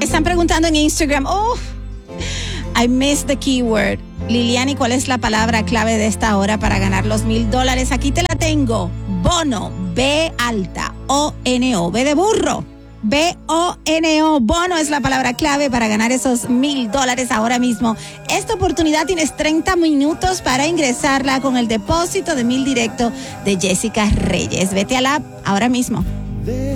Están preguntando en Instagram, I missed the keyword. Liliani, ¿cuál es la palabra clave de esta hora para ganar los $1,000? Aquí te la tengo. Bono, B alta, O-N-O, B de burro. B-O-N-O, bono es la palabra clave para ganar esos $1,000 ahora mismo. Esta oportunidad tienes 30 minutos para ingresarla con el depósito de $1,000 directo de Jessica Reyes. Vete al app ahora mismo.